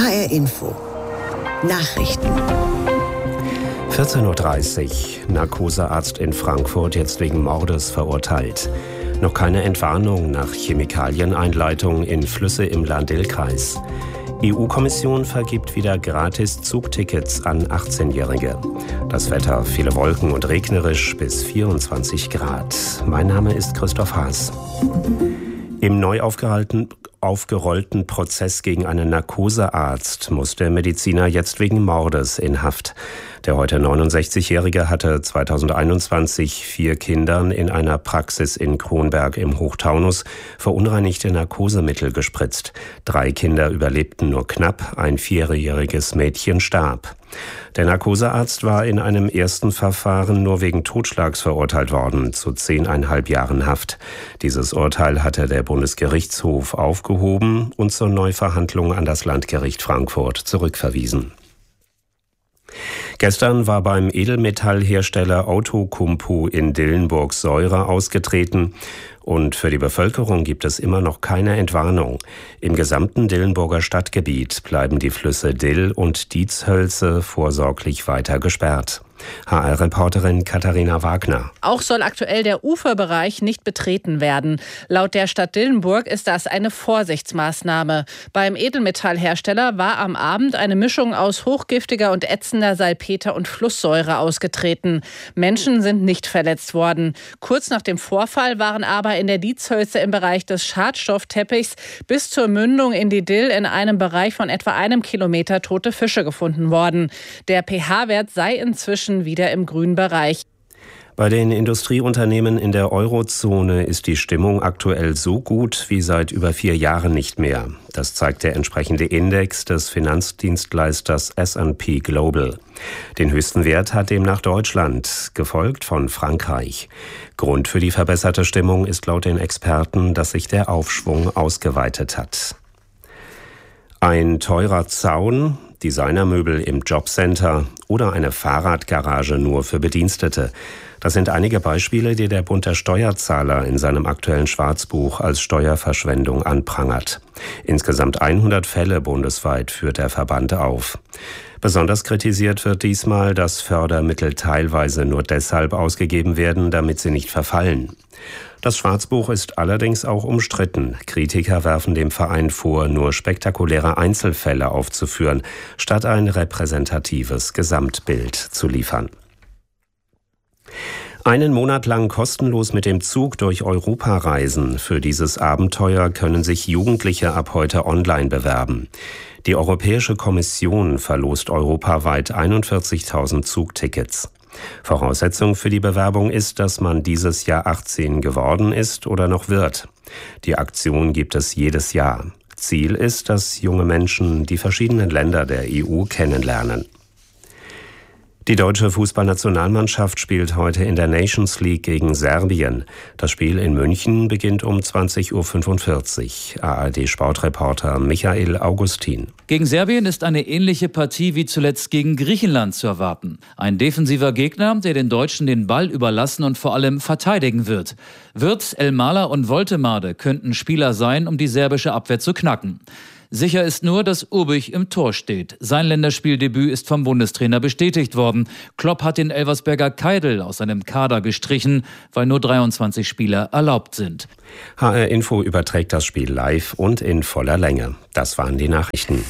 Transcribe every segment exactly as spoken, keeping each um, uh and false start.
H R Info. Nachrichten. vierzehn Uhr dreißig. Narkosearzt in Frankfurt jetzt wegen Mordes verurteilt. Noch keine Entwarnung nach Chemikalieneinleitung in Flüsse im Lahn-Dill-Kreis. E U-Kommission vergibt wieder gratis Zugtickets an achtzehnjährige. Das Wetter, viele Wolken und regnerisch bis vierundzwanzig Grad. Mein Name ist Christoph Haas. Im neu aufgerollten, aufgerollten Prozess gegen einen Narkosearzt muss der Mediziner jetzt wegen Mordes in Haft. Der heute neunundsechzigjährige hatte zweitausendeinundzwanzig vier Kindern in einer Praxis in Kronberg im Hochtaunus verunreinigte Narkosemittel gespritzt. Drei Kinder überlebten nur knapp, ein vierjähriges Mädchen starb. Der Narkosearzt war in einem ersten Verfahren nur wegen Totschlags verurteilt worden, zu zehneinhalb Jahren Haft. Dieses Urteil hatte der Bundesgerichtshof aufgehoben und zur Neuverhandlung an das Landgericht Frankfurt zurückverwiesen. Gestern war beim Edelmetallhersteller Outokumpu in Dillenburg Säure ausgetreten und für die Bevölkerung gibt es immer noch keine Entwarnung. Im gesamten Dillenburger Stadtgebiet bleiben die Flüsse Dill und Dietshölze vorsorglich weiter gesperrt. H R-Reporterin Katharina Wagner. Auch soll aktuell der Uferbereich nicht betreten werden. Laut der Stadt Dillenburg ist das eine Vorsichtsmaßnahme. Beim Edelmetallhersteller war am Abend eine Mischung aus hochgiftiger und ätzender Salpeter- und Flusssäure ausgetreten. Menschen sind nicht verletzt worden. Kurz nach dem Vorfall waren aber in der Dietshölze im Bereich des Schadstoffteppichs bis zur Mündung in die Dill in einem Bereich von etwa einem Kilometer tote Fische gefunden worden. Der pH-Wert sei inzwischen wieder im grünen Bereich. Bei den Industrieunternehmen in der Eurozone ist die Stimmung aktuell so gut wie seit über vier Jahren nicht mehr. Das zeigt der entsprechende Index des Finanzdienstleisters S and P Global. Den höchsten Wert hat demnach Deutschland, gefolgt von Frankreich. Grund für die verbesserte Stimmung ist laut den Experten, dass sich der Aufschwung ausgeweitet hat. Ein teurer Zaun, Designermöbel im Jobcenter oder eine Fahrradgarage nur für Bedienstete. Das sind einige Beispiele, die der Bund der Steuerzahler in seinem aktuellen Schwarzbuch als Steuerverschwendung anprangert. Insgesamt hundert Fälle bundesweit führt der Verband auf. Besonders kritisiert wird diesmal, dass Fördermittel teilweise nur deshalb ausgegeben werden, damit sie nicht verfallen. Das Schwarzbuch ist allerdings auch umstritten. Kritiker werfen dem Verein vor, nur spektakuläre Einzelfälle aufzuführen, statt ein repräsentatives Gesamtbild zu liefern. Einen Monat lang kostenlos mit dem Zug durch Europa reisen. Für dieses Abenteuer können sich Jugendliche ab heute online bewerben. Die Europäische Kommission verlost europaweit einundvierzigtausend Zugtickets. Voraussetzung für die Bewerbung ist, dass man dieses Jahr achtzehn geworden ist oder noch wird. Die Aktion gibt es jedes Jahr. Ziel ist, dass junge Menschen die verschiedenen Länder der E U kennenlernen. Die deutsche Fußballnationalmannschaft spielt heute in der Nations League gegen Serbien. Das Spiel in München beginnt um zwanzig Uhr fünfundvierzig. A R D-Sportreporter Michael Augustin. Gegen Serbien ist eine ähnliche Partie wie zuletzt gegen Griechenland zu erwarten. Ein defensiver Gegner, der den Deutschen den Ball überlassen und vor allem verteidigen wird. Wirtz, Elmaler und Woltemade könnten Spieler sein, um die serbische Abwehr zu knacken. Sicher ist nur, dass Urbich im Tor steht. Sein Länderspieldebüt ist vom Bundestrainer bestätigt worden. Klopp hat den Elversberger Keidel aus seinem Kader gestrichen, weil nur dreiundzwanzig Spieler erlaubt sind. H R Info überträgt das Spiel live und in voller Länge. Das waren die Nachrichten.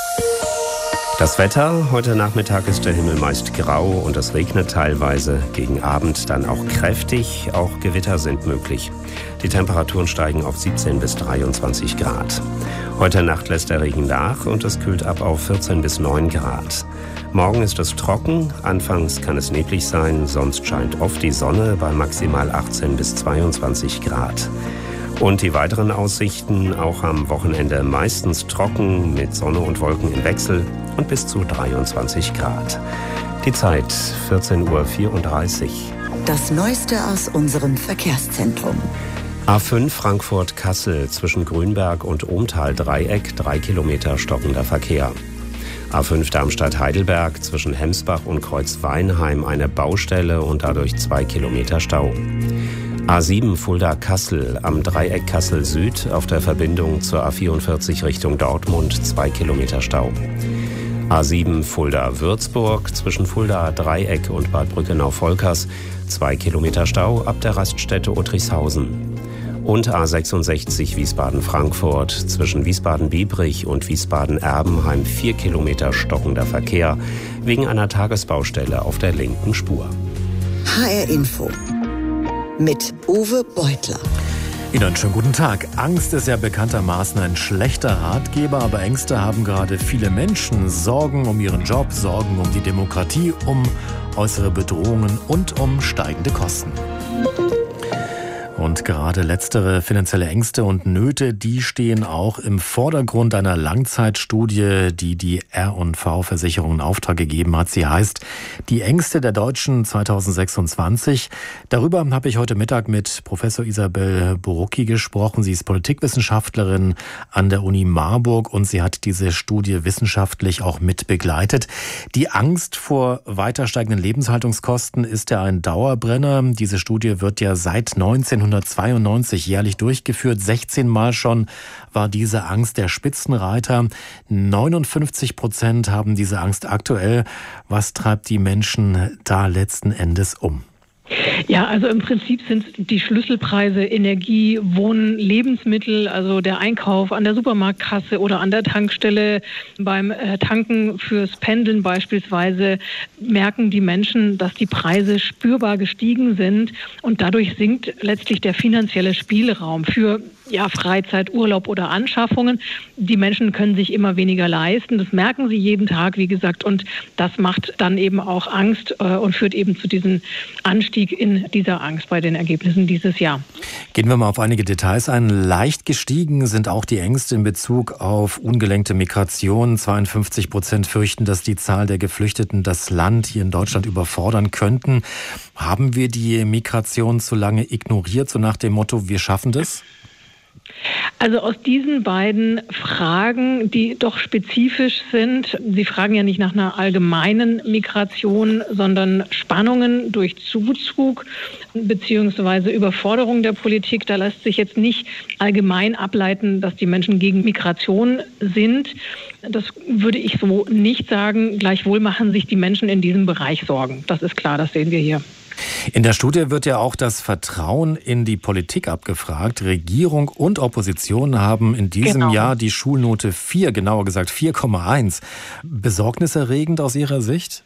Das Wetter: Heute Nachmittag ist der Himmel meist grau und es regnet teilweise. Gegen Abend dann auch kräftig, auch Gewitter sind möglich. Die Temperaturen steigen auf siebzehn bis dreiundzwanzig Grad. Heute Nacht lässt der Regen nach und es kühlt ab auf vierzehn bis neun Grad. Morgen ist es trocken, anfangs kann es neblig sein, sonst scheint oft die Sonne bei maximal achtzehn bis zweiundzwanzig Grad. Und die weiteren Aussichten: auch am Wochenende meistens trocken mit Sonne und Wolken im Wechsel und bis zu dreiundzwanzig Grad. Die Zeit vierzehn Uhr vierunddreißig. Das Neueste aus unserem Verkehrszentrum. A fünf Frankfurt-Kassel zwischen Grünberg und Ohmtal-Dreieck, drei Kilometer stockender Verkehr. A fünf Darmstadt-Heidelberg zwischen Hemsbach und Kreuzweinheim eine Baustelle und dadurch zwei Kilometer Stau. A sieben Fulda-Kassel am Dreieck Kassel-Süd auf der Verbindung zur A vierundvierzig Richtung Dortmund zwei Kilometer Stau. A sieben Fulda-Würzburg zwischen Fulda-Dreieck und Bad Brückenau-Volkers zwei Kilometer Stau ab der Raststätte Uttrichshausen. Und A sechsundsechzig Wiesbaden-Frankfurt zwischen Wiesbaden-Biebrich und Wiesbaden-Erbenheim vier Kilometer stockender Verkehr wegen einer Tagesbaustelle auf der linken Spur. H R Info mit Uwe Beutler. Ihnen einen schönen guten Tag. Angst ist ja bekanntermaßen ein schlechter Ratgeber, aber Ängste haben gerade viele Menschen. Sorgen um ihren Job, Sorgen um die Demokratie, um äußere Bedrohungen und um steigende Kosten. Und gerade letztere finanzielle Ängste und Nöte, die stehen auch im Vordergrund einer Langzeitstudie, die die R und V-Versicherung in Auftrag gegeben hat. Sie heißt Die Ängste der Deutschen zweitausendsechsundzwanzig. Darüber habe ich heute Mittag mit Professor Isabel Borucki gesprochen. Sie ist Politikwissenschaftlerin an der Uni Marburg und sie hat diese Studie wissenschaftlich auch mit begleitet. Die Angst vor weiter steigenden Lebenshaltungskosten ist ja ein Dauerbrenner. Diese Studie wird ja seit neunzehnhundertzweiundneunzig jährlich durchgeführt. sechzehn Mal schon war diese Angst der Spitzenreiter. neunundfünfzig Prozent haben diese Angst aktuell. Was treibt die Menschen da letzten Endes um? Ja, also im Prinzip sind die Schlüsselpreise Energie, Wohnen, Lebensmittel, also der Einkauf an der Supermarktkasse oder an der Tankstelle, beim äh, Tanken fürs Pendeln beispielsweise, merken die Menschen, dass die Preise spürbar gestiegen sind und dadurch sinkt letztlich der finanzielle Spielraum für ja, Freizeit, Urlaub oder Anschaffungen. Die Menschen können sich immer weniger leisten. Das merken sie jeden Tag, wie gesagt, und das macht dann eben auch Angst äh, und führt eben zu diesem Anstieg in dieser Angst bei den Ergebnissen dieses Jahr. Gehen wir mal auf einige Details ein. Leicht gestiegen sind auch die Ängste in Bezug auf ungelenkte Migration. zweiundfünfzig Prozent fürchten, dass die Zahl der Geflüchteten das Land hier in Deutschland überfordern könnten. Haben wir die Migration zu lange ignoriert, so nach dem Motto, wir schaffen das? Also aus diesen beiden Fragen, die doch spezifisch sind, Sie fragen ja nicht nach einer allgemeinen Migration, sondern Spannungen durch Zuzug bzw. Überforderung der Politik, da lässt sich jetzt nicht allgemein ableiten, dass die Menschen gegen Migration sind. Das würde ich so nicht sagen. Gleichwohl machen sich die Menschen in diesem Bereich Sorgen. Das ist klar, das sehen wir hier. In der Studie wird ja auch das Vertrauen in die Politik abgefragt. Regierung und Opposition haben in diesem genau. Jahr die Schulnote vier, genauer gesagt vier Komma eins. Besorgniserregend aus Ihrer Sicht?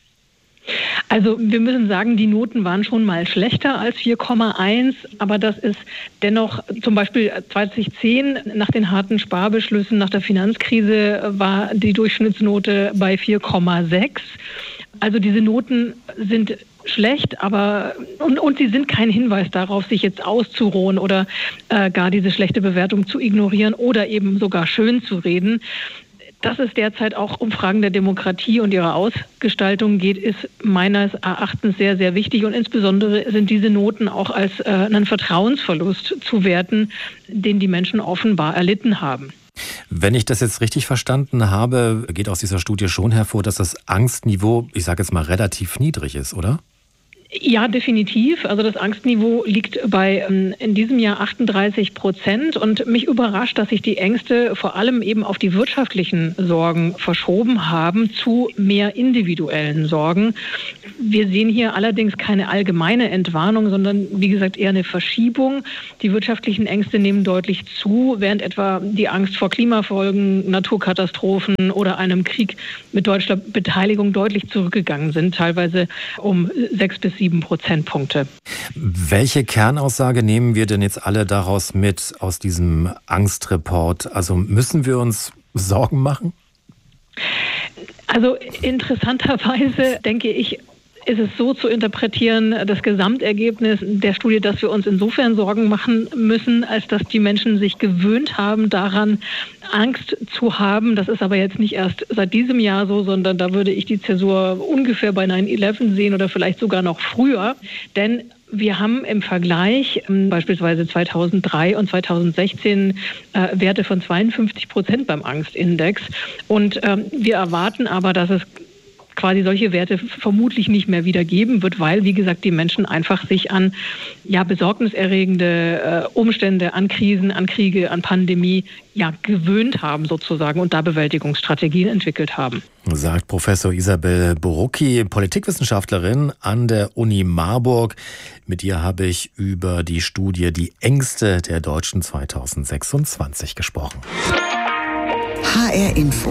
Also wir müssen sagen, die Noten waren schon mal schlechter als vier Komma eins, aber das ist dennoch zum Beispiel zweitausendzehn nach den harten Sparbeschlüssen, nach der Finanzkrise war die Durchschnittsnote bei vier Komma sechs. Also diese Noten sind schlecht, aber und, und sie sind kein Hinweis darauf, sich jetzt auszuruhen oder äh, gar diese schlechte Bewertung zu ignorieren oder eben sogar schön zu reden. Dass es derzeit auch um Fragen der Demokratie und ihrer Ausgestaltung geht, ist meines Erachtens sehr, sehr wichtig. Und insbesondere sind diese Noten auch als äh, einen Vertrauensverlust zu werten, den die Menschen offenbar erlitten haben. Wenn ich das jetzt richtig verstanden habe, geht aus dieser Studie schon hervor, dass das Angstniveau, ich sage jetzt mal, relativ niedrig ist, oder? Ja, definitiv. Also das Angstniveau liegt bei in diesem Jahr achtunddreißig Prozent und mich überrascht, dass sich die Ängste vor allem eben auf die wirtschaftlichen Sorgen verschoben haben zu mehr individuellen Sorgen. Wir sehen hier allerdings keine allgemeine Entwarnung, sondern wie gesagt eher eine Verschiebung. Die wirtschaftlichen Ängste nehmen deutlich zu, während etwa die Angst vor Klimafolgen, Naturkatastrophen oder einem Krieg mit deutscher Beteiligung deutlich zurückgegangen sind, teilweise um sechs bis sieben Prozentpunkte. Welche Kernaussage nehmen wir denn jetzt alle daraus mit aus diesem Angstreport? Also müssen wir uns Sorgen machen? Also interessanterweise denke ich, ist es so zu interpretieren, das Gesamtergebnis der Studie, dass wir uns insofern Sorgen machen müssen, als dass die Menschen sich gewöhnt haben, daran Angst zu haben. Das ist aber jetzt nicht erst seit diesem Jahr so, sondern da würde ich die Zäsur ungefähr bei neun elf sehen oder vielleicht sogar noch früher. Denn wir haben im Vergleich ähm, beispielsweise zweitausenddrei und zweitausendsechzehn äh, Werte von zweiundfünfzig Prozent beim Angstindex. Und ähm, wir erwarten aber, dass es quasi solche Werte vermutlich nicht mehr wieder geben wird, weil, wie gesagt, die Menschen einfach sich an ja, besorgniserregende äh, Umstände, an Krisen, an Kriege, an Pandemie ja, gewöhnt haben sozusagen und da Bewältigungsstrategien entwickelt haben. Sagt Professor Isabel Borucki, Politikwissenschaftlerin an der Uni Marburg. Mit ihr habe ich über die Studie Die Ängste der Deutschen zweitausendsechsundzwanzig gesprochen. H R Info.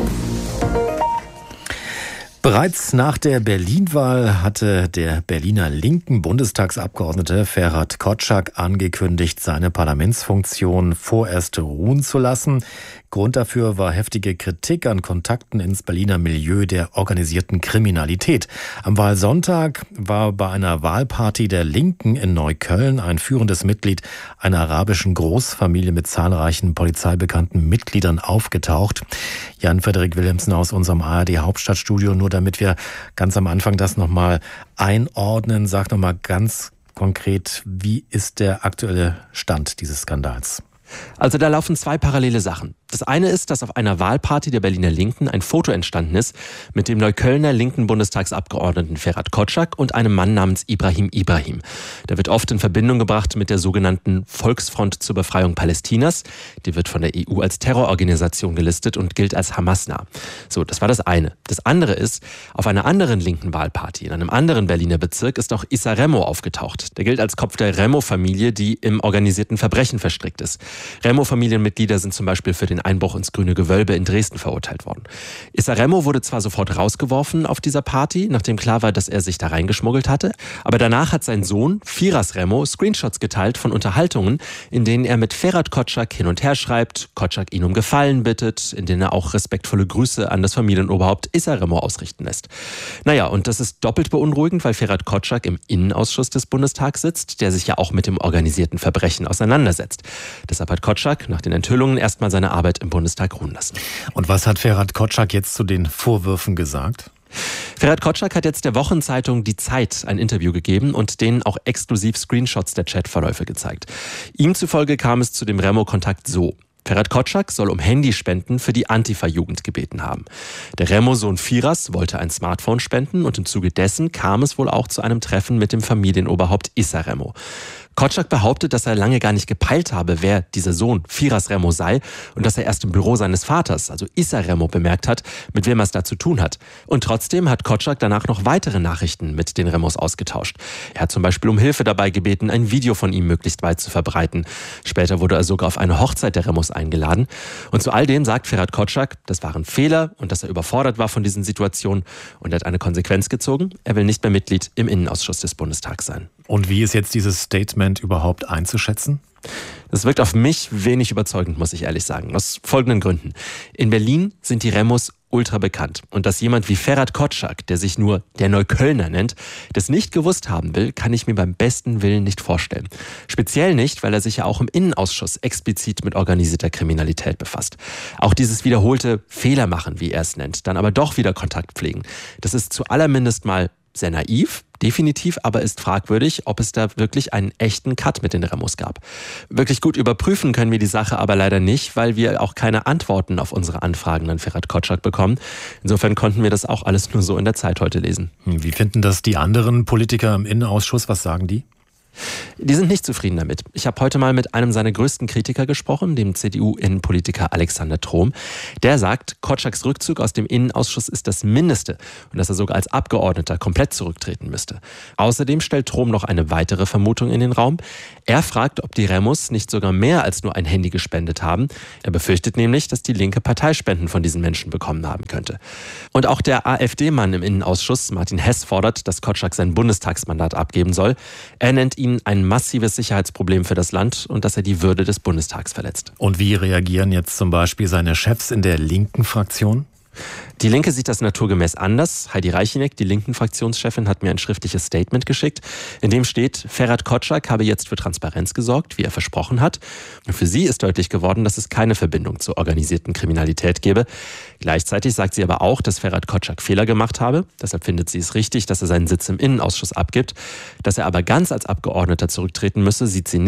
Bereits nach der Berlin-Wahl hatte der Berliner linken Bundestagsabgeordnete Ferhat Kotschak angekündigt, seine Parlamentsfunktion vorerst ruhen zu lassen. Grund dafür war heftige Kritik an Kontakten ins Berliner Milieu der organisierten Kriminalität. Am Wahlsonntag war bei einer Wahlparty der Linken in Neukölln ein führendes Mitglied einer arabischen Großfamilie mit zahlreichen polizeibekannten Mitgliedern aufgetaucht. Jan-Frederik Wilhelmsen aus unserem A R D-Hauptstadtstudio, nur damit wir ganz am Anfang das nochmal einordnen. Sag nochmal ganz konkret, wie ist der aktuelle Stand dieses Skandals? Also da laufen zwei parallele Sachen. Das eine ist, dass auf einer Wahlparty der Berliner Linken ein Foto entstanden ist mit dem Neuköllner linken Bundestagsabgeordneten Ferhat Kotschak und einem Mann namens Ibrahim Ibrahim. Der wird oft in Verbindung gebracht mit der sogenannten Volksfront zur Befreiung Palästinas. Die wird von der E U als Terrororganisation gelistet und gilt als Hamas-nah. So, das war das eine. Das andere ist, auf einer anderen linken Wahlparty in einem anderen Berliner Bezirk ist auch Issa Remo aufgetaucht. Der gilt als Kopf der Remo-Familie, die im organisierten Verbrechen verstrickt ist. Remo-Familienmitglieder sind zum Beispiel für den Einbruch ins Grüne Gewölbe in Dresden verurteilt worden. Issa Remo wurde zwar sofort rausgeworfen auf dieser Party, nachdem klar war, dass er sich da reingeschmuggelt hatte, aber danach hat sein Sohn Firas Remo Screenshots geteilt von Unterhaltungen, in denen er mit Ferhat Kotschak hin und her schreibt, Kotschak ihn um Gefallen bittet, in denen er auch respektvolle Grüße an das Familienoberhaupt Issa Remo ausrichten lässt. Naja, und das ist doppelt beunruhigend, weil Ferhat Kotschak im Innenausschuss des Bundestags sitzt, der sich ja auch mit dem organisierten Verbrechen auseinandersetzt. Deshalb hat Kotschak nach den Enthüllungen erstmal seine Arbeit im Bundestag ruhen lassen. Und was hat Ferhat Kotschak jetzt zu den Vorwürfen gesagt? Ferhat Kotschak hat jetzt der Wochenzeitung Die Zeit ein Interview gegeben und denen auch exklusiv Screenshots der Chatverläufe gezeigt. Ihm zufolge kam es zu dem Remo-Kontakt so. Ferhat Kotschak soll um Handyspenden für die Antifa-Jugend gebeten haben. Der Remo-Sohn Firas wollte ein Smartphone spenden und im Zuge dessen kam es wohl auch zu einem Treffen mit dem Familienoberhaupt Issa Remo. Kotschak behauptet, dass er lange gar nicht gepeilt habe, wer dieser Sohn Firas Remo sei und dass er erst im Büro seines Vaters, also Issa Remo, bemerkt hat, mit wem er es da zu tun hat. Und trotzdem hat Kotschak danach noch weitere Nachrichten mit den Remos ausgetauscht. Er hat zum Beispiel um Hilfe dabei gebeten, ein Video von ihm möglichst weit zu verbreiten. Später wurde er sogar auf eine Hochzeit der Remos eingeladen. Und zu all dem sagt Ferhat Kotschak, das waren Fehler und dass er überfordert war von diesen Situationen. Und er hat eine Konsequenz gezogen. Er will nicht mehr Mitglied im Innenausschuss des Bundestags sein. Und wie ist jetzt dieses Statement überhaupt einzuschätzen? Das wirkt auf mich wenig überzeugend, muss ich ehrlich sagen. Aus folgenden Gründen. In Berlin sind die Remos ultra bekannt. Und dass jemand wie Ferhat Kotschak, der sich nur der Neuköllner nennt, das nicht gewusst haben will, kann ich mir beim besten Willen nicht vorstellen. Speziell nicht, weil er sich ja auch im Innenausschuss explizit mit organisierter Kriminalität befasst. Auch dieses wiederholte Fehler machen, wie er es nennt, dann aber doch wieder Kontakt pflegen. Das ist zu allermindest mal sehr naiv, definitiv, aber ist fragwürdig, ob es da wirklich einen echten Cut mit den Remos gab. Wirklich gut überprüfen können wir die Sache aber leider nicht, weil wir auch keine Antworten auf unsere Anfragen an Ferhat Kotschak bekommen. Insofern konnten wir das auch alles nur so in der Zeit heute lesen. Wie finden das die anderen Politiker im Innenausschuss? Was sagen die? Die sind nicht zufrieden damit. Ich habe heute mal mit einem seiner größten Kritiker gesprochen, dem C D U-Innenpolitiker Alexander Trom. Der sagt, Kotschaks Rückzug aus dem Innenausschuss ist das Mindeste und dass er sogar als Abgeordneter komplett zurücktreten müsste. Außerdem stellt Trom noch eine weitere Vermutung in den Raum. Er fragt, ob die Remos nicht sogar mehr als nur ein Handy gespendet haben. Er befürchtet nämlich, dass die Linke Parteispenden von diesen Menschen bekommen haben könnte. Und auch der AfD-Mann im Innenausschuss, Martin Hess, fordert, dass Kotschak sein Bundestagsmandat abgeben soll. Er nennt ihn ein massives Sicherheitsproblem für das Land und dass er die Würde des Bundestags verletzt. Und wie reagieren jetzt zum Beispiel seine Chefs in der linken Fraktion? Die Linke sieht das naturgemäß anders. Heidi Reicheneck, die linken Fraktionschefin, hat mir ein schriftliches Statement geschickt, in dem steht, Ferhat Kotschak habe jetzt für Transparenz gesorgt, wie er versprochen hat. Und für sie ist deutlich geworden, dass es keine Verbindung zur organisierten Kriminalität gebe. Gleichzeitig sagt sie aber auch, dass Ferhat Kotschak Fehler gemacht habe. Deshalb findet sie es richtig, dass er seinen Sitz im Innenausschuss abgibt. Dass er aber ganz als Abgeordneter zurücktreten müsse, sieht sie nicht.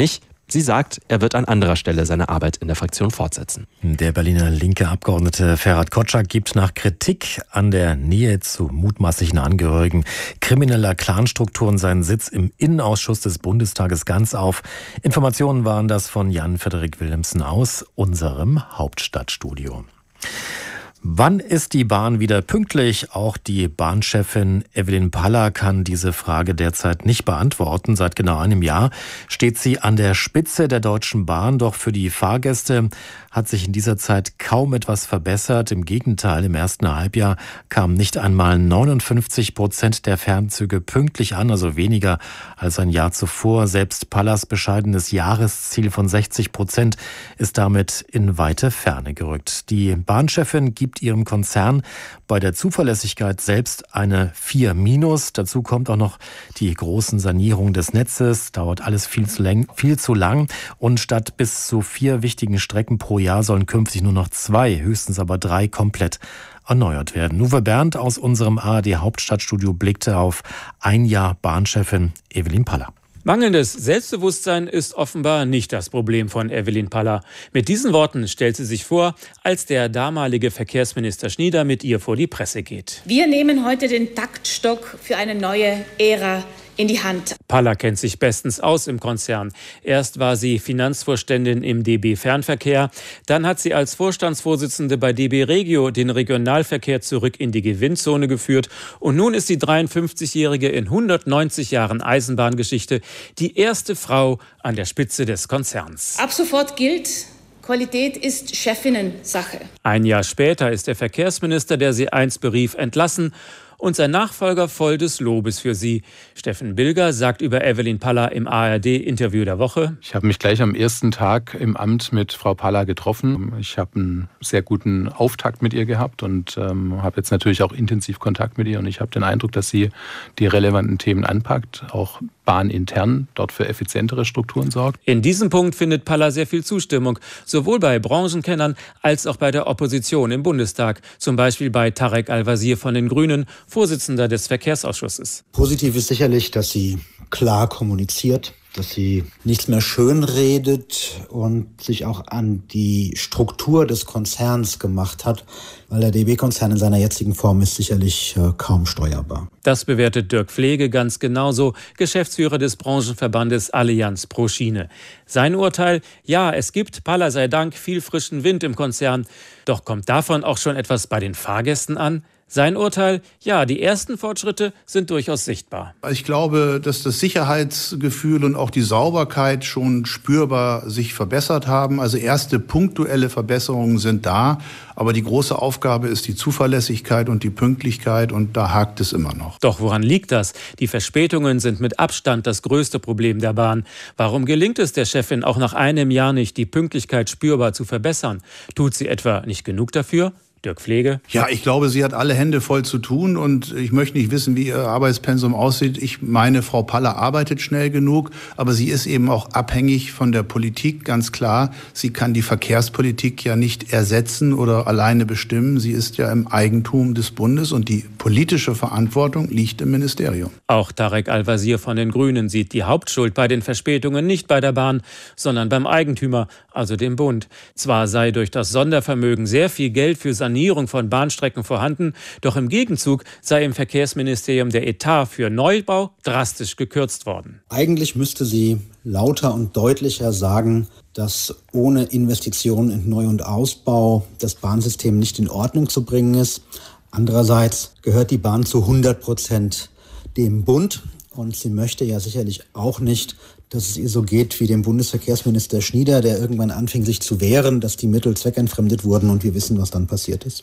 Sie sagt, er wird an anderer Stelle seine Arbeit in der Fraktion fortsetzen. Der Berliner linke Abgeordnete Ferhat Kotschak gibt nach Kritik an der Nähe zu mutmaßlichen Angehörigen krimineller Clanstrukturen seinen Sitz im Innenausschuss des Bundestages ganz auf. Informationen waren das von Jan-Frederik Wilhelmsen aus unserem Hauptstadtstudio. Wann ist die Bahn wieder pünktlich? Auch die Bahnchefin Evelyn Paller kann diese Frage derzeit nicht beantworten. Seit genau einem Jahr steht sie an der Spitze der Deutschen Bahn. Doch für die Fahrgäste hat sich in dieser Zeit kaum etwas verbessert. Im Gegenteil, im ersten Halbjahr kamen nicht einmal neunundfünfzig Prozent der Fernzüge pünktlich an, also weniger als ein Jahr zuvor. Selbst Pallers bescheidenes Jahresziel von sechzig Prozent ist damit in weite Ferne gerückt. Die Bahnchefin gibt ihrem Konzern bei der Zuverlässigkeit selbst eine vier minus. Dazu kommt auch noch die großen Sanierungen des Netzes. Dauert alles viel zu lang, viel zu lang. Und statt bis zu vier wichtigen Strecken pro Jahr sollen künftig nur noch zwei, höchstens aber drei komplett erneuert werden. Uwe Berndt aus unserem A R D Hauptstadtstudio blickte auf ein Jahr Bahnchefin Evelyn Paller. Mangelndes Selbstbewusstsein ist offenbar nicht das Problem von Evelyn Paller. Mit diesen Worten stellt sie sich vor, als der damalige Verkehrsminister Schnieder mit ihr vor die Presse geht. Wir nehmen heute den Taktstock für eine neue Ära in die Hand. Paller kennt sich bestens aus im Konzern. Erst war sie Finanzvorständin im D B Fernverkehr, dann hat sie als Vorstandsvorsitzende bei D B Regio den Regionalverkehr zurück in die Gewinnzone geführt und nun ist die dreiundfünfzigjährige in hundertneunzig Jahren Eisenbahngeschichte die erste Frau an der Spitze des Konzerns. Ab sofort gilt: Qualität ist Chefinnensache. Ein Jahr später ist der Verkehrsminister, der sie einst berief, entlassen und sein Nachfolger voll des Lobes für sie. Steffen Bilger sagt über Evelyn Paller im A R D-Interview der Woche: Ich habe mich gleich am ersten Tag im Amt mit Frau Paller getroffen. Ich habe einen sehr guten Auftakt mit ihr gehabt und ähm, habe jetzt natürlich auch intensiv Kontakt mit ihr. Und ich habe den Eindruck, dass sie die relevanten Themen anpackt, auch bahnintern dort für effizientere Strukturen sorgt. In diesem Punkt findet Paller sehr viel Zustimmung, sowohl bei Branchenkennern als auch bei der Opposition im Bundestag. Zum Beispiel bei Tarek Al-Wazir von den Grünen, Vorsitzender des Verkehrsausschusses. Positiv ist sicherlich, dass sie klar kommuniziert, dass sie nichts mehr schönredet und sich auch an die Struktur des Konzerns gemacht hat, weil der D B-Konzern in seiner jetzigen Form ist sicherlich äh, kaum steuerbar. Das bewertet Dirk Pflege ganz genauso, Geschäftsführer des Branchenverbandes Allianz pro Schiene. Sein Urteil: Ja, es gibt, Paller sei Dank, viel frischen Wind im Konzern. Doch kommt davon auch schon etwas bei den Fahrgästen an? Sein Urteil: Ja, die ersten Fortschritte sind durchaus sichtbar. Ich glaube, dass das Sicherheitsgefühl und auch die Sauberkeit schon spürbar sich verbessert haben. Also erste punktuelle Verbesserungen sind da. Aber die große Aufgabe ist die Zuverlässigkeit und die Pünktlichkeit und da hakt es immer noch. Doch woran liegt das? Die Verspätungen sind mit Abstand das größte Problem der Bahn. Warum gelingt es der Chefin auch nach einem Jahr nicht, die Pünktlichkeit spürbar zu verbessern? Tut sie etwa nicht genug dafür? Dirk Pflege. Ja, ich glaube, sie hat alle Hände voll zu tun und ich möchte nicht wissen, wie ihr Arbeitspensum aussieht. Ich meine, Frau Paller arbeitet schnell genug, aber sie ist eben auch abhängig von der Politik, ganz klar. Sie kann die Verkehrspolitik ja nicht ersetzen oder alleine bestimmen. Sie ist ja im Eigentum des Bundes und die politische Verantwortung liegt im Ministerium. Auch Tarek Al-Wazir von den Grünen sieht die Hauptschuld bei den Verspätungen nicht bei der Bahn, sondern beim Eigentümer, also dem Bund. Zwar sei durch das Sondervermögen sehr viel Geld für Sanierung von Bahnstrecken vorhanden, doch im Gegenzug sei im Verkehrsministerium der Etat für Neubau drastisch gekürzt worden. Eigentlich müsste sie lauter und deutlicher sagen, dass ohne Investitionen in Neu- und Ausbau das Bahnsystem nicht in Ordnung zu bringen ist. Andererseits gehört die Bahn zu hundert Prozent dem Bund und sie möchte ja sicherlich auch nicht, dass es ihr so geht wie dem Bundesverkehrsminister Schnieder, der irgendwann anfing, sich zu wehren, dass die Mittel zweckentfremdet wurden und wir wissen, was dann passiert ist.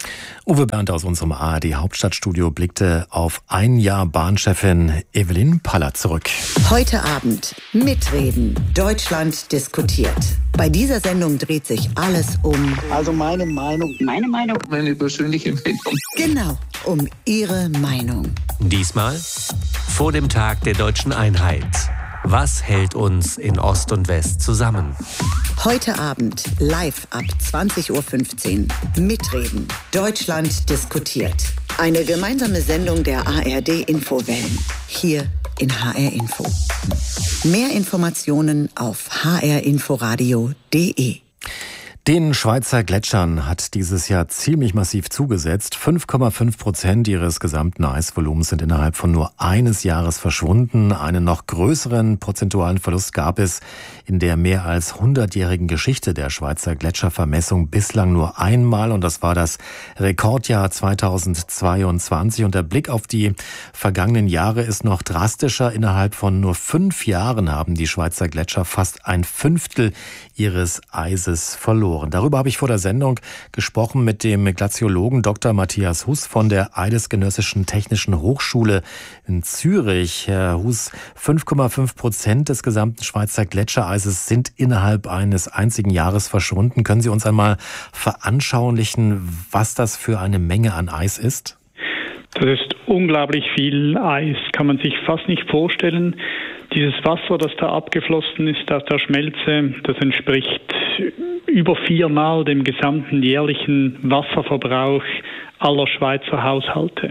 Uwe Berndt aus unserem A R D Hauptstadtstudio blickte auf ein Jahr Bahnchefin Evelyn Paller zurück. Heute Abend mitreden. Deutschland diskutiert. Bei dieser Sendung dreht sich alles um... Also meine Meinung. Meine Meinung. Meine persönliche Meinung. Genau, um Ihre Meinung. Diesmal vor dem Tag der deutschen Einheit. Was hält uns in Ost und West zusammen? Heute Abend live ab zwanzig Uhr fünfzehn. Mitreden. Deutschland diskutiert. Eine gemeinsame Sendung der A R D Infowellen. Hier in H R Info. Mehr Informationen auf h r inforadio punkt de. Den Schweizer Gletschern hat dieses Jahr ziemlich massiv zugesetzt. fünf Komma fünf Prozent ihres gesamten Eisvolumens sind innerhalb von nur eines Jahres verschwunden. Einen noch größeren prozentualen Verlust gab es in der mehr als hundertjährigen Geschichte der Schweizer Gletschervermessung bislang nur einmal. Und das war das Rekordjahr zweitausendzweiundzwanzig. Und der Blick auf die vergangenen Jahre ist noch drastischer. Innerhalb von nur fünf Jahren haben die Schweizer Gletscher fast ein Fünftel ihres Eises verloren. Darüber habe ich vor der Sendung gesprochen mit dem Glaziologen Doktor Matthias Huss von der Eidesgenössischen Technischen Hochschule in Zürich. Herr Huss, fünf Komma fünf Prozent des gesamten Schweizer Gletschereises sind innerhalb eines einzigen Jahres verschwunden. Können Sie uns einmal veranschaulichen, was das für eine Menge an Eis ist? Das ist unglaublich viel Eis, kann man sich fast nicht vorstellen. Dieses Wasser, das da abgeflossen ist aus der Schmelze, das entspricht über viermal dem gesamten jährlichen Wasserverbrauch aller Schweizer Haushalte.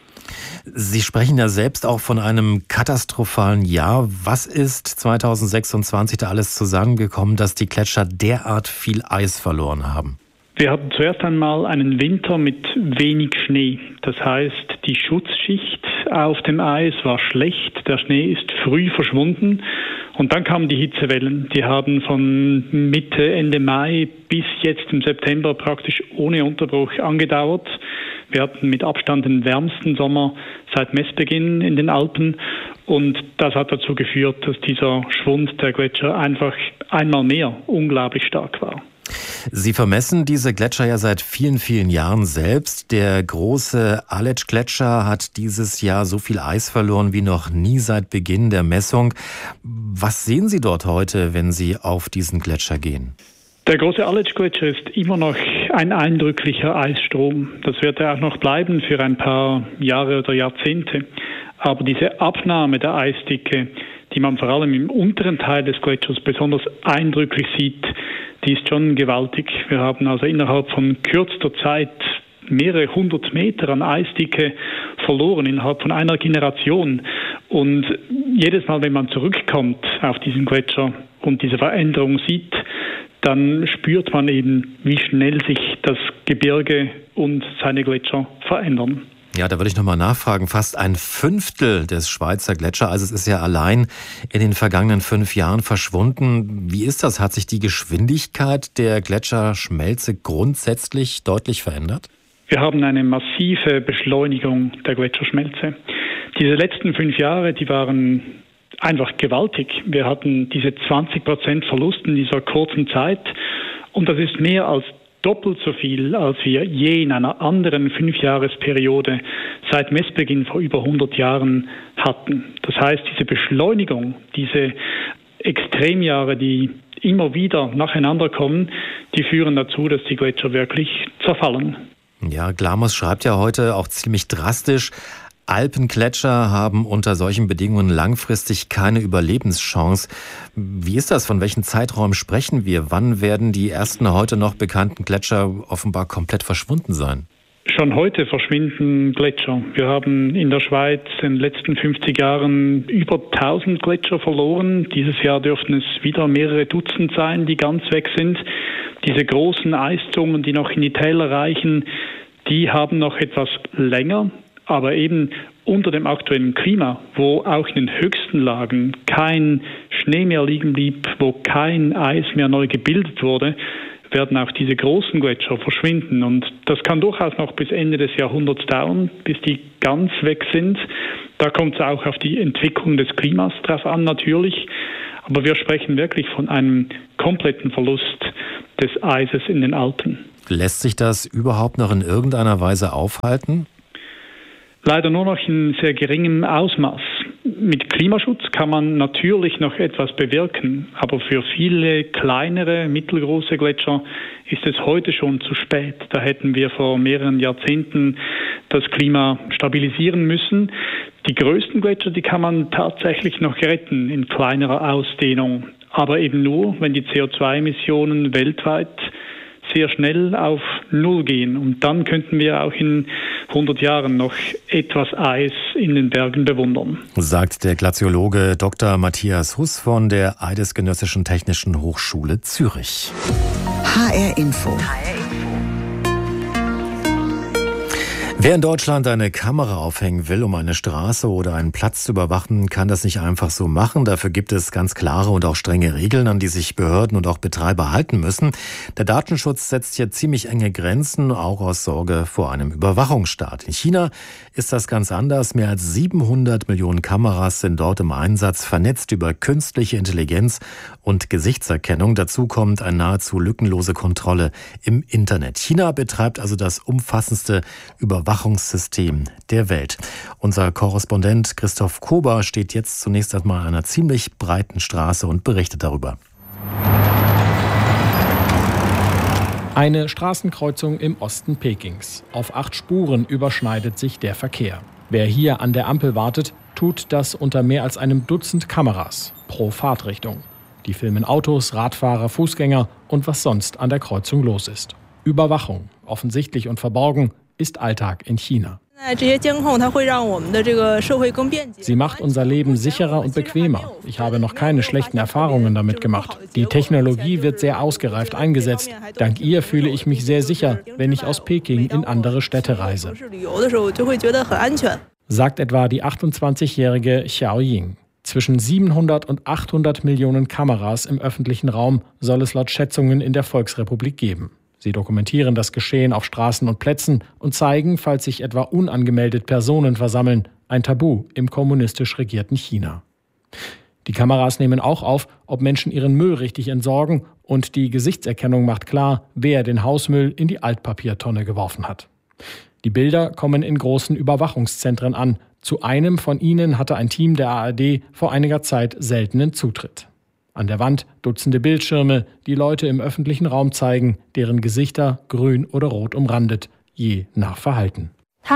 Sie sprechen ja selbst auch von einem katastrophalen Jahr. Was ist zweitausendsechsundzwanzig da alles zusammengekommen, dass die Gletscher derart viel Eis verloren haben? Wir hatten zuerst einmal einen Winter mit wenig Schnee. Das heißt, die Schutzschicht auf dem Eis war schlecht. Der Schnee ist früh verschwunden. Und dann kamen die Hitzewellen. Die haben von Mitte, Ende Mai bis jetzt im September praktisch ohne Unterbruch angedauert. Wir hatten mit Abstand den wärmsten Sommer seit Messbeginn in den Alpen. Und das hat dazu geführt, dass dieser Schwund der Gletscher einfach einmal mehr unglaublich stark war. Sie vermessen diese Gletscher ja seit vielen, vielen Jahren selbst. Der große Aletsch-Gletscher hat dieses Jahr so viel Eis verloren wie noch nie seit Beginn der Messung. Was sehen Sie dort heute, wenn Sie auf diesen Gletscher gehen? Der große Aletsch-Gletscher ist immer noch ein eindrücklicher Eisstrom. Das wird er auch noch bleiben für ein paar Jahre oder Jahrzehnte. Aber diese Abnahme der Eisdicke, die man vor allem im unteren Teil des Gletschers besonders eindrücklich sieht, die ist schon gewaltig. Wir haben also innerhalb von kürzester Zeit mehrere hundert Meter an Eisdicke verloren, innerhalb von einer Generation. Und jedes Mal, wenn man zurückkommt auf diesen Gletscher und diese Veränderung sieht, dann spürt man eben, wie schnell sich das Gebirge und seine Gletscher verändern. Ja, da würde ich nochmal nachfragen. Fast ein Fünftel des Schweizer Gletschereises ist ja allein in den vergangenen fünf Jahren verschwunden. Wie ist das? Hat sich die Geschwindigkeit der Gletscherschmelze grundsätzlich deutlich verändert? Wir haben eine massive Beschleunigung der Gletscherschmelze. Diese letzten fünf Jahre, die waren einfach gewaltig. Wir hatten diese zwanzig Prozent Verlust in dieser kurzen Zeit. Und das ist mehr als doppelt so viel, als wir je in einer anderen Fünfjahresperiode seit Messbeginn vor über hundert Jahren hatten. Das heißt, diese Beschleunigung, diese Extremjahre, die immer wieder nacheinander kommen, die führen dazu, dass die Gletscher wirklich zerfallen. Ja, Glamos schreibt ja heute auch ziemlich drastisch, Alpengletscher haben unter solchen Bedingungen langfristig keine Überlebenschance. Wie ist das? Von welchen Zeiträumen sprechen wir? Wann werden die ersten heute noch bekannten Gletscher offenbar komplett verschwunden sein? Schon heute verschwinden Gletscher. Wir haben in der Schweiz in den letzten fünfzig Jahren über tausend Gletscher verloren. Dieses Jahr dürften es wieder mehrere Dutzend sein, die ganz weg sind. Diese großen Eiszungen, die noch in die Täler reichen, die haben noch etwas länger. Aber eben unter dem aktuellen Klima, wo auch in den höchsten Lagen kein Schnee mehr liegen blieb, wo kein Eis mehr neu gebildet wurde, werden auch diese großen Gletscher verschwinden. Und das kann durchaus noch bis Ende des Jahrhunderts dauern, bis die ganz weg sind. Da kommt es auch auf die Entwicklung des Klimas drauf an, natürlich. Aber wir sprechen wirklich von einem kompletten Verlust des Eises in den Alpen. Lässt sich das überhaupt noch in irgendeiner Weise aufhalten? Leider nur noch in sehr geringem Ausmaß. Mit Klimaschutz kann man natürlich noch etwas bewirken, aber für viele kleinere, mittelgroße Gletscher ist es heute schon zu spät. Da hätten wir vor mehreren Jahrzehnten das Klima stabilisieren müssen. Die größten Gletscher, die kann man tatsächlich noch retten in kleinerer Ausdehnung, aber eben nur, wenn die C O zwei Emissionen weltweit sehr schnell auf Null gehen. Und dann könnten wir auch in hundert Jahren noch etwas Eis in den Bergen bewundern. Sagt der Glaziologe Doktor Matthias Huss von der Eidesgenössischen Technischen Hochschule Zürich. H R Info. Wer in Deutschland eine Kamera aufhängen will, um eine Straße oder einen Platz zu überwachen, kann das nicht einfach so machen. Dafür gibt es ganz klare und auch strenge Regeln, an die sich Behörden und auch Betreiber halten müssen. Der Datenschutz setzt hier ziemlich enge Grenzen, auch aus Sorge vor einem Überwachungsstaat. In China ist das ganz anders. Mehr als siebenhundert Millionen Kameras sind dort im Einsatz, vernetzt über künstliche Intelligenz und Gesichtserkennung. Dazu kommt eine nahezu lückenlose Kontrolle im Internet. China betreibt also das umfassendste Überwachungssystem der Welt. Unser Korrespondent Christoph Kober steht jetzt zunächst einmal an einer ziemlich breiten Straße und berichtet darüber. Eine Straßenkreuzung im Osten Pekings. Auf acht Spuren überschneidet sich der Verkehr. Wer hier an der Ampel wartet, tut das unter mehr als einem Dutzend Kameras pro Fahrtrichtung. Die filmen Autos, Radfahrer, Fußgänger und was sonst an der Kreuzung los ist. Überwachung, offensichtlich und verborgen, ist Alltag in China. Sie macht unser Leben sicherer und bequemer. Ich habe noch keine schlechten Erfahrungen damit gemacht. Die Technologie wird sehr ausgereift eingesetzt. Dank ihr fühle ich mich sehr sicher, wenn ich aus Peking in andere Städte reise. Sagt etwa die achtundzwanzigjährige Xiao Ying. Zwischen siebenhundert und achthundert Millionen Kameras im öffentlichen Raum soll es laut Schätzungen in der Volksrepublik geben. Sie dokumentieren das Geschehen auf Straßen und Plätzen und zeigen, falls sich etwa unangemeldet Personen versammeln, ein Tabu im kommunistisch regierten China. Die Kameras nehmen auch auf, ob Menschen ihren Müll richtig entsorgen, und die Gesichtserkennung macht klar, wer den Hausmüll in die Altpapiertonne geworfen hat. Die Bilder kommen in großen Überwachungszentren an. Zu einem von ihnen hatte ein Team der A R D vor einiger Zeit seltenen Zutritt. An der Wand Dutzende Bildschirme, die Leute im öffentlichen Raum zeigen, deren Gesichter grün oder rot umrandet, je nach Verhalten.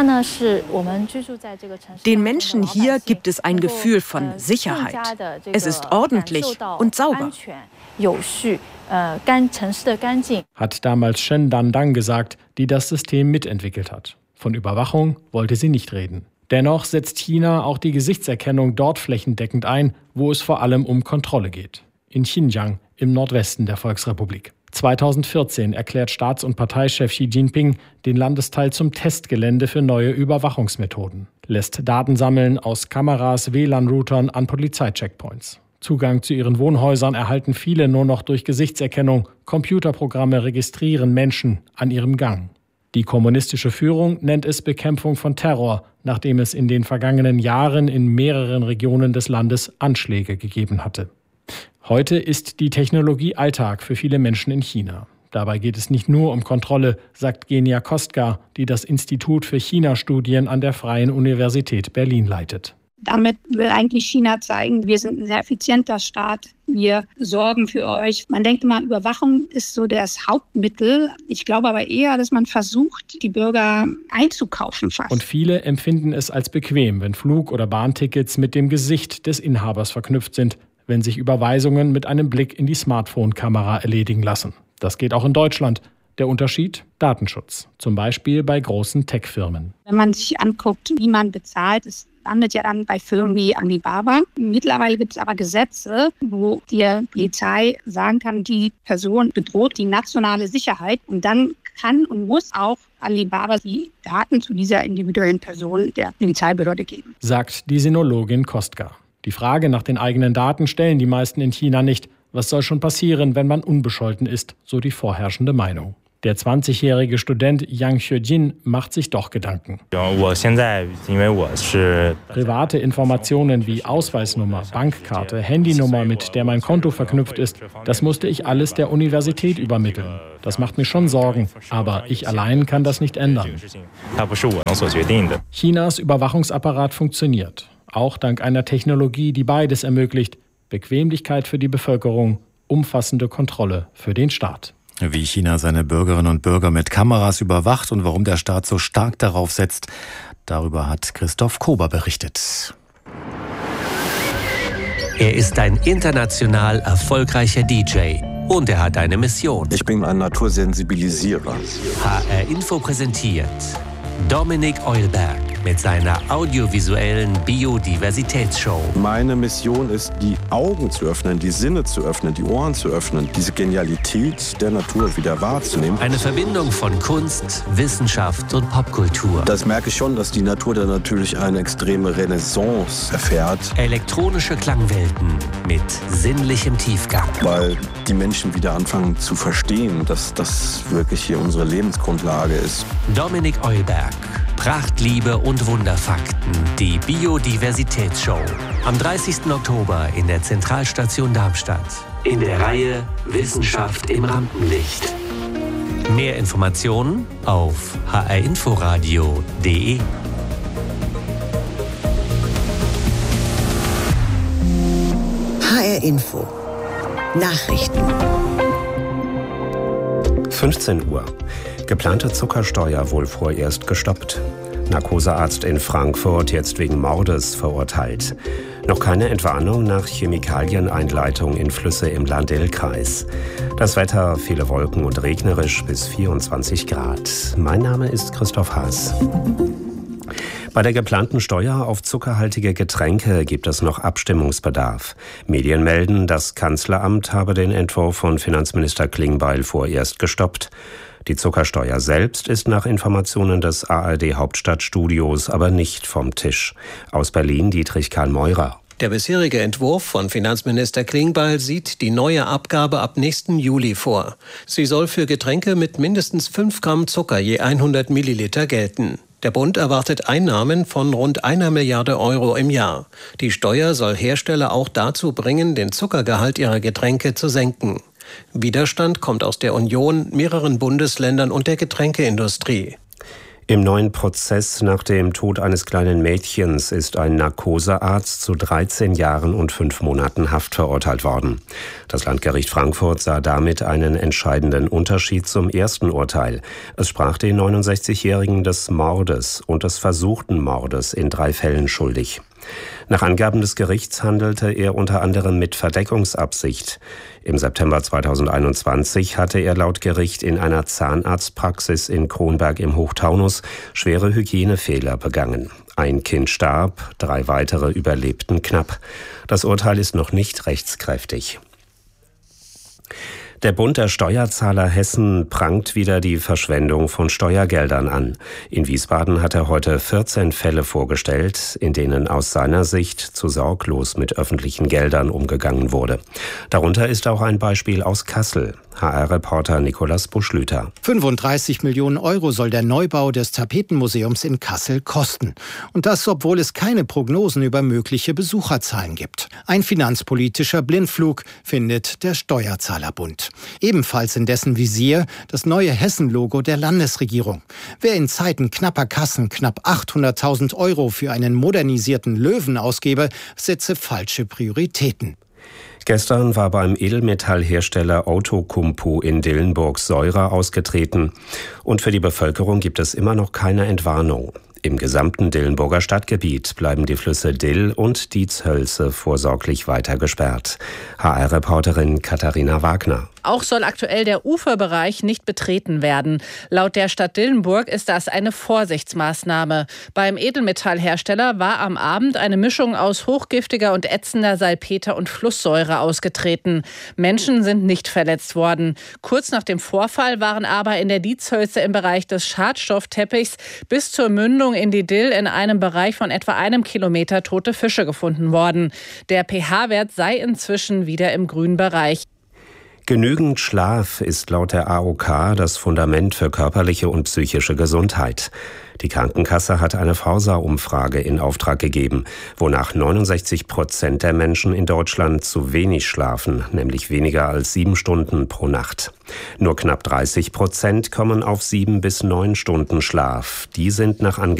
Den Menschen hier gibt es ein Gefühl von Sicherheit. Es ist ordentlich und sauber. Hat damals Shen Dandang gesagt, die das System mitentwickelt hat. Von Überwachung wollte sie nicht reden. Dennoch setzt China auch die Gesichtserkennung dort flächendeckend ein, wo es vor allem um Kontrolle geht. In Xinjiang, im Nordwesten der Volksrepublik. zweitausendvierzehn erklärt Staats- und Parteichef Xi Jinping den Landesteil zum Testgelände für neue Überwachungsmethoden. Lässt Daten sammeln aus Kameras, W L A N-Routern an Polizeicheckpoints. Zugang zu ihren Wohnhäusern erhalten viele nur noch durch Gesichtserkennung. Computerprogramme registrieren Menschen an ihrem Gang. Die kommunistische Führung nennt es Bekämpfung von Terror, nachdem es in den vergangenen Jahren in mehreren Regionen des Landes Anschläge gegeben hatte. Heute ist die Technologie Alltag für viele Menschen in China. Dabei geht es nicht nur um Kontrolle, sagt Genia Kostka, die das Institut für China-Studien an der Freien Universität Berlin leitet. Damit will eigentlich China zeigen, wir sind ein sehr effizienter Staat, wir sorgen für euch. Man denkt immer, Überwachung ist so das Hauptmittel. Ich glaube aber eher, dass man versucht, die Bürger einzukaufen fast. Und viele empfinden es als bequem, wenn Flug- oder Bahntickets mit dem Gesicht des Inhabers verknüpft sind, wenn sich Überweisungen mit einem Blick in die Smartphone-Kamera erledigen lassen. Das geht auch in Deutschland. Der Unterschied? Datenschutz. Zum Beispiel bei großen Tech-Firmen. Wenn man sich anguckt, wie man bezahlt, es landet ja dann bei Firmen wie Alibaba. Mittlerweile gibt es aber Gesetze, wo die Polizei sagen kann, die Person bedroht die nationale Sicherheit. Und dann kann und muss auch Alibaba die Daten zu dieser individuellen Person der Polizeibehörde geben. Sagt die Sinologin Kostka. Die Frage nach den eigenen Daten stellen die meisten in China nicht. Was soll schon passieren, wenn man unbescholten ist, so die vorherrschende Meinung. Der zwanzigjährige Student Yang Xuejin macht sich doch Gedanken. Private Informationen wie Ausweisnummer, Bankkarte, Handynummer, mit der mein Konto verknüpft ist, das musste ich alles der Universität übermitteln. Das macht mir schon Sorgen, aber ich allein kann das nicht ändern. Chinas Überwachungsapparat funktioniert, auch dank einer Technologie, die beides ermöglicht: Bequemlichkeit für die Bevölkerung, umfassende Kontrolle für den Staat. Wie China seine Bürgerinnen und Bürger mit Kameras überwacht und warum der Staat so stark darauf setzt, darüber hat Christoph Kober berichtet. Er ist ein international erfolgreicher D J und er hat eine Mission. Ich bin ein Natursensibilisierer. H R Info präsentiert Dominik Eulberg mit seiner audiovisuellen Biodiversitätsshow. Meine Mission ist, die Augen zu öffnen, die Sinne zu öffnen, die Ohren zu öffnen, diese Genialität der Natur wieder wahrzunehmen. Eine Verbindung von Kunst, Wissenschaft und Popkultur. Das merke ich schon, dass die Natur da natürlich eine extreme Renaissance erfährt. Elektronische Klangwelten mit sinnlichem Tiefgang. Weil die Menschen wieder anfangen zu verstehen, dass das wirklich hier unsere Lebensgrundlage ist. Dominik Eulberg. Pracht, Liebe und Wunderfakten. Die Biodiversitätsshow. Am dreißigsten Oktober in der Zentralstation Darmstadt. In der Reihe Wissenschaft im Rampenlicht. Mehr Informationen auf h r inforadio punkt d e. H R Info. Nachrichten. fünfzehn Uhr. Geplante Zuckersteuer wohl vorerst gestoppt. Narkosearzt in Frankfurt jetzt wegen Mordes verurteilt. Noch keine Entwarnung nach Chemikalieneinleitung in Flüsse im Lahn-Dill-Kreis. Das Wetter, viele Wolken und regnerisch bis vierundzwanzig Grad. Mein Name ist Christoph Haas. Bei der geplanten Steuer auf zuckerhaltige Getränke gibt es noch Abstimmungsbedarf. Medien melden, das Kanzleramt habe den Entwurf von Finanzminister Klingbeil vorerst gestoppt. Die Zuckersteuer selbst ist nach Informationen des A R D-Hauptstadtstudios aber nicht vom Tisch. Aus Berlin Dietrich Karl Meurer. Der bisherige Entwurf von Finanzminister Klingbeil sieht die neue Abgabe ab nächsten Juli vor. Sie soll für Getränke mit mindestens fünf Gramm Zucker je hundert Milliliter gelten. Der Bund erwartet Einnahmen von rund einer Milliarde Euro im Jahr. Die Steuer soll Hersteller auch dazu bringen, den Zuckergehalt ihrer Getränke zu senken. Widerstand kommt aus der Union, mehreren Bundesländern und der Getränkeindustrie. Im neuen Prozess nach dem Tod eines kleinen Mädchens ist ein Narkosearzt zu dreizehn Jahren und fünf Monaten Haft verurteilt worden. Das Landgericht Frankfurt sah damit einen entscheidenden Unterschied zum ersten Urteil. Es sprach den neunundsechzigjährigen des Mordes und des versuchten Mordes in drei Fällen schuldig. Nach Angaben des Gerichts handelte er unter anderem mit Verdeckungsabsicht. Im September zweitausendeinundzwanzig hatte er laut Gericht in einer Zahnarztpraxis in Kronberg im Hochtaunus schwere Hygienefehler begangen. Ein Kind starb, drei weitere überlebten knapp. Das Urteil ist noch nicht rechtskräftig. Der Bund der Steuerzahler Hessen prangt wieder die Verschwendung von Steuergeldern an. In Wiesbaden hat er heute vierzehn Fälle vorgestellt, in denen aus seiner Sicht zu sorglos mit öffentlichen Geldern umgegangen wurde. Darunter ist auch ein Beispiel aus Kassel. H R-Reporter Nikolaus Buschlüter. fünfunddreißig Millionen Euro soll der Neubau des Tapetenmuseums in Kassel kosten. Und das, obwohl es keine Prognosen über mögliche Besucherzahlen gibt. Ein finanzpolitischer Blindflug, findet der Steuerzahlerbund. Ebenfalls in dessen Visier das neue Hessen-Logo der Landesregierung. Wer in Zeiten knapper Kassen knapp achthunderttausend Euro für einen modernisierten Löwen ausgebe, setze falsche Prioritäten. Gestern war beim Edelmetallhersteller Outokumpu in Dillenburg Säure ausgetreten. Und für die Bevölkerung gibt es immer noch keine Entwarnung. Im gesamten Dillenburger Stadtgebiet bleiben die Flüsse Dill und Dietshölze vorsorglich weiter gesperrt. H R-Reporterin Katharina Wagner. Auch soll aktuell der Uferbereich nicht betreten werden. Laut der Stadt Dillenburg ist das eine Vorsichtsmaßnahme. Beim Edelmetallhersteller war am Abend eine Mischung aus hochgiftiger und ätzender Salpeter und Flusssäure ausgetreten. Menschen sind nicht verletzt worden. Kurz nach dem Vorfall waren aber in der Dietshölze im Bereich des Schadstoffteppichs bis zur Mündung in die Dill in einem Bereich von etwa einem Kilometer tote Fische gefunden worden. Der pH-Wert sei inzwischen wieder im grünen Bereich. Genügend Schlaf ist laut der A O K das Fundament für körperliche und psychische Gesundheit. Die Krankenkasse hat eine Forsa-Umfrage in Auftrag gegeben, wonach neunundsechzig Prozent der Menschen in Deutschland zu wenig schlafen, nämlich weniger als sieben Stunden pro Nacht. Nur knapp dreißig Prozent kommen auf sieben bis neun Stunden Schlaf. Die sind nach Angaben